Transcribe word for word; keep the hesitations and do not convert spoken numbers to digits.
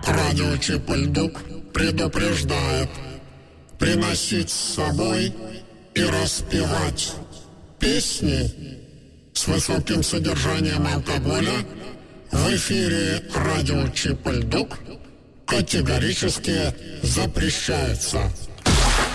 Радио Чип-Ль-Дук предупреждает: приносить с собой и распевать песни с высоким содержанием алкоголя в эфире радио Чип-Ль-Дук категорически запрещается.